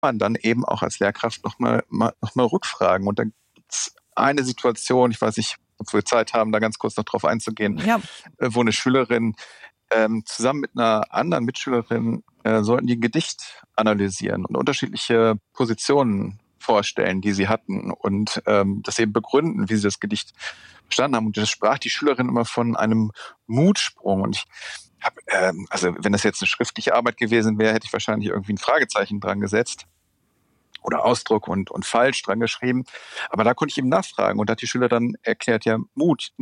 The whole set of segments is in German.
man dann eben auch als Lehrkraft noch mal rückfragen. Und dann gibt's eine Situation, ich weiß nicht, ob wir Zeit haben, da ganz kurz noch drauf einzugehen, Ja. wo eine Schülerin zusammen mit einer anderen Mitschülerin sollten die ein Gedicht analysieren und unterschiedliche Positionen vorstellen, die sie hatten und das eben begründen, wie sie das Gedicht verstanden haben. Und das sprach die Schülerin immer von einem Mutsprung. Und ich habe, also wenn das jetzt eine schriftliche Arbeit gewesen wäre, hätte ich wahrscheinlich irgendwie ein Fragezeichen dran gesetzt oder Ausdruck und falsch dran geschrieben. Aber da konnte ich ihm nachfragen und da hat die Schüler dann erklärt, ja, Mut,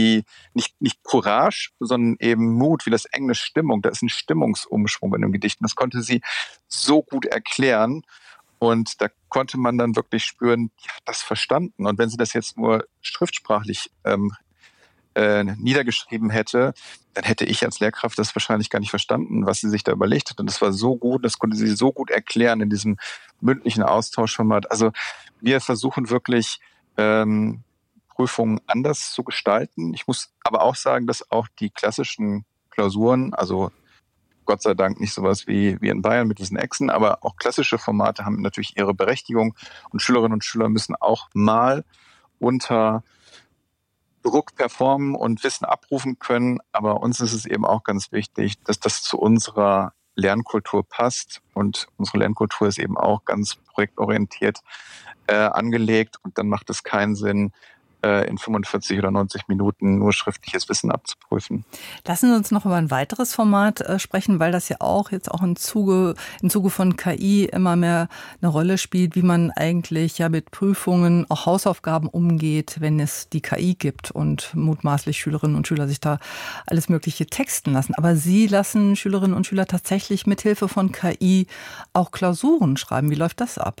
nicht Courage, sondern eben Mut, wie das Englisch Stimmung. Da ist ein Stimmungsumschwung in dem Gedicht. Und das konnte sie so gut erklären. Und da konnte man dann wirklich spüren, die hat das verstanden. Und wenn sie das jetzt nur schriftsprachlich niedergeschrieben hätte, dann hätte ich als Lehrkraft das wahrscheinlich gar nicht verstanden, was sie sich da überlegt hat. Und das war so gut, das konnte sie so gut erklären in diesem mündlichen Austauschformat. Also wir versuchen wirklich, Prüfungen anders zu gestalten. Ich muss aber auch sagen, dass auch die klassischen Klausuren, also Gott sei Dank nicht sowas wie in Bayern mit diesen Echsen, aber auch klassische Formate haben natürlich ihre Berechtigung und Schülerinnen und Schüler müssen auch mal unter Druck performen und Wissen abrufen können. Aber uns ist es eben auch ganz wichtig, dass das zu unserer Lernkultur passt. Und unsere Lernkultur ist eben auch ganz projektorientiert angelegt. Und dann macht es keinen Sinn, in 45 oder 90 Minuten nur schriftliches Wissen abzuprüfen. Lassen Sie uns noch über ein weiteres Format sprechen, weil das ja auch jetzt auch im Zuge von KI immer mehr eine Rolle spielt, wie man eigentlich ja mit Prüfungen, auch Hausaufgaben umgeht, wenn es die KI gibt und mutmaßlich Schülerinnen und Schüler sich da alles Mögliche texten lassen. Aber Sie lassen Schülerinnen und Schüler tatsächlich mithilfe von KI auch Klausuren schreiben. Wie läuft das ab?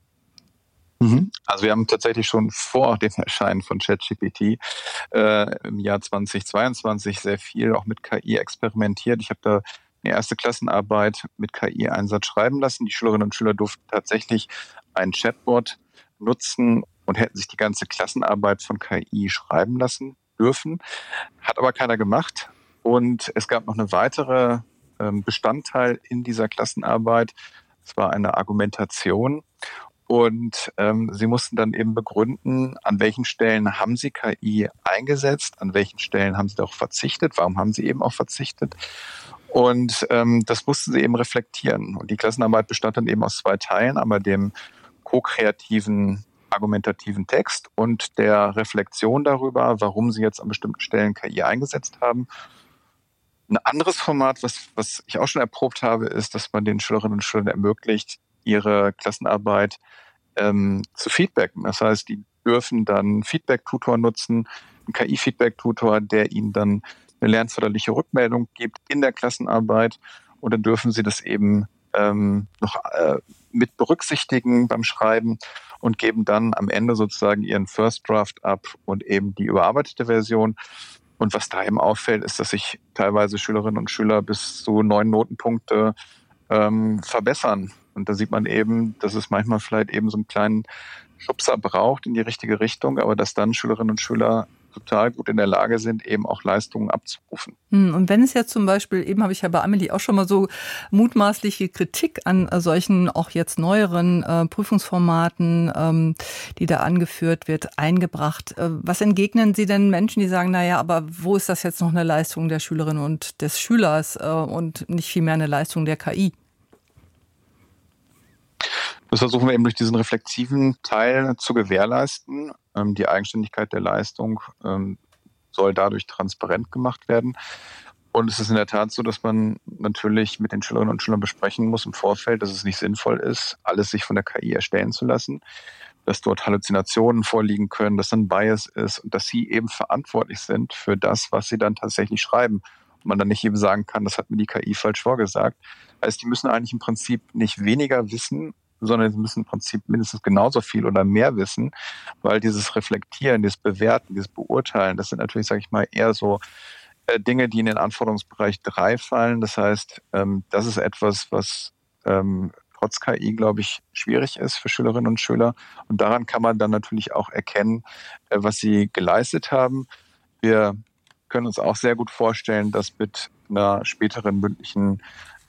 Also wir haben tatsächlich schon vor dem Erscheinen von ChatGPT im Jahr 2022 sehr viel auch mit KI experimentiert. Ich habe da eine erste Klassenarbeit mit KI-Einsatz schreiben lassen. Die Schülerinnen und Schüler durften tatsächlich ein Chatbot nutzen und hätten sich die ganze Klassenarbeit von KI schreiben lassen dürfen. Hat aber keiner gemacht. Und es gab noch eine weitere Bestandteil in dieser Klassenarbeit. Es war eine Argumentation. Und sie mussten dann eben begründen, an welchen Stellen haben sie KI eingesetzt, an welchen Stellen haben sie darauf verzichtet, warum haben sie eben auch verzichtet. Und das mussten sie eben reflektieren. Und die Klassenarbeit bestand dann eben aus 2 Teilen, einmal dem ko-kreativen, argumentativen Text und der Reflexion darüber, warum sie jetzt an bestimmten Stellen KI eingesetzt haben. Ein anderes Format, was ich auch schon erprobt habe, ist, dass man den Schülerinnen und Schülern ermöglicht, ihre Klassenarbeit zu feedbacken. Das heißt, die dürfen dann Feedback-Tutor nutzen, einen KI-Feedback-Tutor, der ihnen dann eine lernförderliche Rückmeldung gibt in der Klassenarbeit. Und dann dürfen sie das eben noch mit berücksichtigen beim Schreiben und geben dann am Ende sozusagen ihren First Draft ab und eben die überarbeitete Version. Und was da eben auffällt, ist, dass sich teilweise Schülerinnen und Schüler bis zu 9 Notenpunkte verbessern. Und da sieht man eben, dass es manchmal vielleicht eben so einen kleinen Schubser braucht in die richtige Richtung, aber dass dann Schülerinnen und Schüler total gut in der Lage sind, eben auch Leistungen abzurufen. Und wenn es jetzt zum Beispiel, eben habe ich ja bei Amelie auch schon mal so mutmaßliche Kritik an solchen auch jetzt neueren Prüfungsformaten, die da angeführt wird, eingebracht. Was entgegnen Sie denn Menschen, die sagen, naja, aber wo ist das jetzt noch eine Leistung der Schülerin und des Schülers und nicht vielmehr eine Leistung der KI? Das versuchen wir eben durch diesen reflexiven Teil zu gewährleisten. Die Eigenständigkeit der Leistung soll dadurch transparent gemacht werden. Und es ist in der Tat so, dass man natürlich mit den Schülerinnen und Schülern besprechen muss im Vorfeld, dass es nicht sinnvoll ist, alles sich von der KI erstellen zu lassen, dass dort Halluzinationen vorliegen können, dass ein Bias ist und dass sie eben verantwortlich sind für das, was sie dann tatsächlich schreiben. Und man dann nicht eben sagen kann, das hat mir die KI falsch vorgesagt. Heißt, die müssen eigentlich im Prinzip nicht weniger wissen, sondern sie müssen im Prinzip mindestens genauso viel oder mehr wissen, weil dieses Reflektieren, dieses Bewerten, dieses Beurteilen, das sind natürlich, sage ich mal, eher so Dinge, die in den Anforderungsbereich 3 fallen. Das heißt, das ist etwas, was trotz KI, glaube ich, schwierig ist für Schülerinnen und Schüler. Und daran kann man dann natürlich auch erkennen, was sie geleistet haben. Wir können uns auch sehr gut vorstellen, dass mit einer späteren mündlichen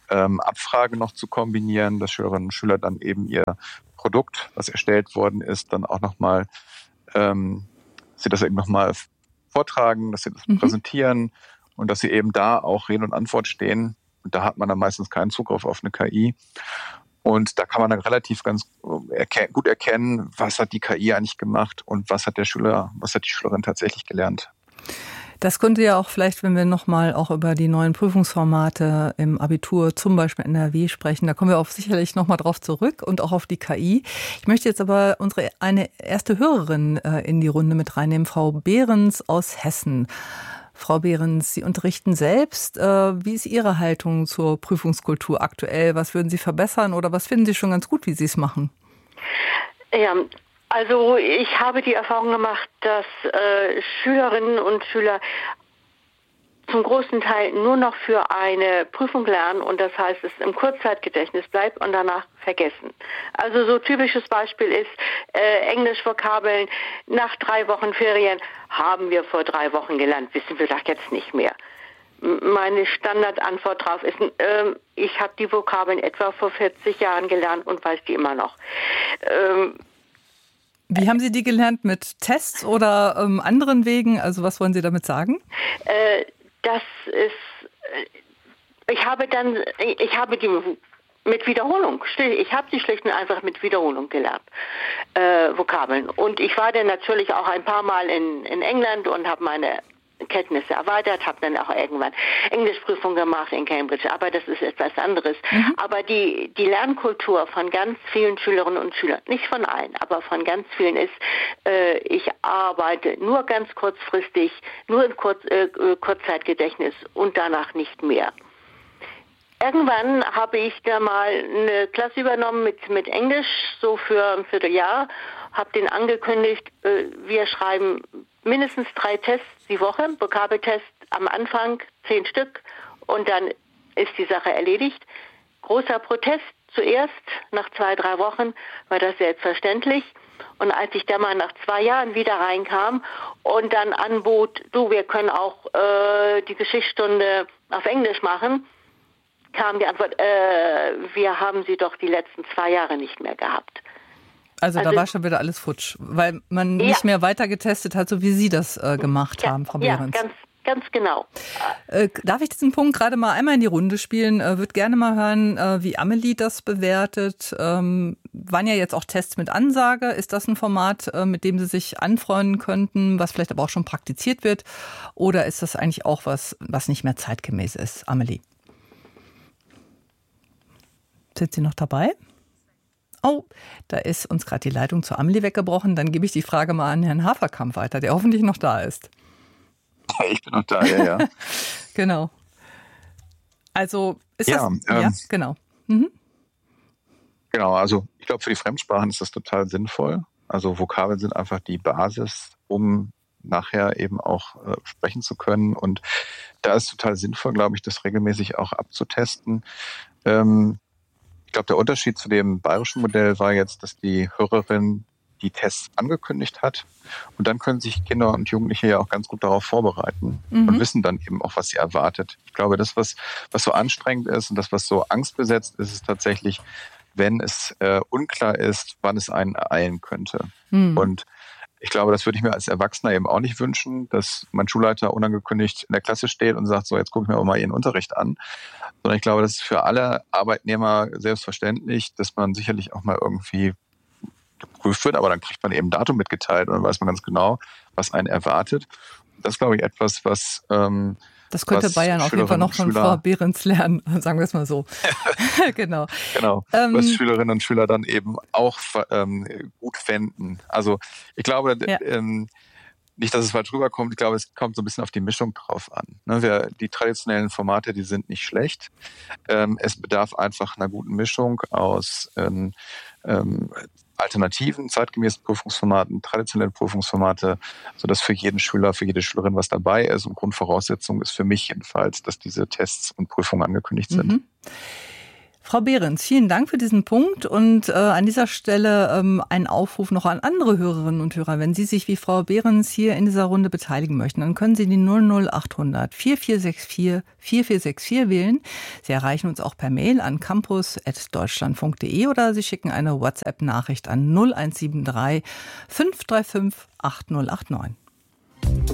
Abfrage noch zu kombinieren, dass Schülerinnen und Schüler dann eben ihr Produkt, was erstellt worden ist, dann auch nochmal, sie das eben nochmal vortragen, dass sie das präsentieren und dass sie eben da auch Rede und Antwort stehen. Und da hat man dann meistens keinen Zugriff auf eine KI. Und da kann man dann relativ ganz gut erkennen, was hat die KI eigentlich gemacht und was hat die Schülerin tatsächlich gelernt. Das könnte ja auch vielleicht, wenn wir nochmal auch über die neuen Prüfungsformate im Abitur, zum Beispiel NRW sprechen, da kommen wir auch sicherlich nochmal drauf zurück und auch auf die KI. Ich möchte jetzt aber eine erste Hörerin in die Runde mit reinnehmen, Frau Behrens aus Hessen. Frau Behrens, Sie unterrichten selbst. Wie ist Ihre Haltung zur Prüfungskultur aktuell? Was würden Sie verbessern oder was finden Sie schon ganz gut, wie Sie es machen? Ja, also ich habe die Erfahrung gemacht, dass Schülerinnen und Schüler zum großen Teil nur noch für eine Prüfung lernen und das heißt, es im Kurzzeitgedächtnis bleibt und danach vergessen. Also so typisches Beispiel ist Englisch-Vokabeln. Nach 3 Wochen Ferien haben wir vor 3 Wochen gelernt, wissen wir das jetzt nicht mehr. Meine Standardantwort darauf ist, ich habe die Vokabeln etwa vor 40 Jahren gelernt und weiß die immer noch. Wie haben Sie die gelernt? Mit Tests oder anderen Wegen? Also was wollen Sie damit sagen? Das ist, ich habe die mit Wiederholung, ich habe die schlicht und einfach mit Wiederholung gelernt, Vokabeln. Und ich war dann natürlich auch ein paar Mal in England und habe meine Kenntnisse erweitert, habe dann auch irgendwann Englischprüfung gemacht in Cambridge, aber das ist etwas anderes. Aber die Lernkultur von ganz vielen Schülerinnen und Schülern, nicht von allen, aber von ganz vielen ist, ich arbeite nur ganz kurzfristig, nur im Kurzzeitgedächtnis und danach nicht mehr. Irgendwann habe ich da mal eine Klasse übernommen mit Englisch, so für ein Vierteljahr, habe den angekündigt, wir schreiben mindestens 3 Tests die Woche, Vokabeltest am Anfang, 10 Stück und dann ist die Sache erledigt. Großer Protest zuerst, nach 2, 3 Wochen war das selbstverständlich. Und als ich dann mal nach 2 Jahren wieder reinkam und dann anbot, wir können auch die Geschichtsstunde auf Englisch machen, kam die Antwort, wir haben sie doch die letzten 2 Jahre nicht mehr gehabt. Also da war schon wieder alles futsch, weil man nicht mehr weiter getestet hat, so wie Sie das gemacht haben, Frau Behrens. Ja, ganz genau. Darf ich diesen Punkt gerade mal einmal in die Runde spielen? Würde gerne mal hören, wie Amelie das bewertet. Waren ja jetzt auch Tests mit Ansage. Ist das ein Format, mit dem Sie sich anfreunden könnten, was vielleicht aber auch schon praktiziert wird? Oder ist das eigentlich auch was nicht mehr zeitgemäß ist? Amelie? Sind Sie noch dabei? Oh, da ist uns gerade die Leitung zu Amelie weggebrochen. Dann gebe ich die Frage mal an Herrn Haferkamp weiter, der hoffentlich noch da ist. Ich bin noch da, ja. Genau. Also ist ja, das... ja, genau. Mhm. Genau, also ich glaube, für die Fremdsprachen ist das total sinnvoll. Also Vokabeln sind einfach die Basis, um nachher eben auch sprechen zu können. Und da ist total sinnvoll, glaube ich, das regelmäßig auch abzutesten. Ich glaube, der Unterschied zu dem bayerischen Modell war jetzt, dass die Hörerin die Tests angekündigt hat. Und dann können sich Kinder und Jugendliche ja auch ganz gut darauf vorbereiten und wissen dann eben auch, was sie erwartet. Ich glaube, das, was so anstrengend ist und das, was so angstbesetzt ist, ist tatsächlich, wenn es unklar ist, wann es einen ereilen könnte. Und ich glaube, das würde ich mir als Erwachsener eben auch nicht wünschen, dass mein Schulleiter unangekündigt in der Klasse steht und sagt, so, jetzt gucke ich mir auch mal Ihren Unterricht an. Sondern ich glaube, das ist für alle Arbeitnehmer selbstverständlich, dass man sicherlich auch mal irgendwie geprüft wird, aber dann kriegt man eben ein Datum mitgeteilt und dann weiß man ganz genau, was einen erwartet. Das ist, glaube ich, etwas, was... das könnte Bayern auf jeden Fall noch von Frau Behrens lernen, sagen wir es mal so. Genau. Was Schülerinnen und Schüler dann eben auch gut fänden. Also ich glaube, nicht, dass es falsch rüberkommt, ich glaube, es kommt so ein bisschen auf die Mischung drauf an. Die traditionellen Formate, die sind nicht schlecht. Es bedarf einfach einer guten Mischung aus alternativen, zeitgemäßen Prüfungsformaten, traditionellen Prüfungsformate, sodass für jeden Schüler, für jede Schülerin was dabei ist. Und Grundvoraussetzung ist für mich jedenfalls, dass diese Tests und Prüfungen angekündigt sind. Frau Behrens, vielen Dank für diesen Punkt und an dieser Stelle ein Aufruf noch an andere Hörerinnen und Hörer. Wenn Sie sich wie Frau Behrens hier in dieser Runde beteiligen möchten, dann können Sie die 00800 4464 4464 wählen. Sie erreichen uns auch per Mail an campus@deutschlandfunk.de oder Sie schicken eine WhatsApp-Nachricht an 0173 535 8089.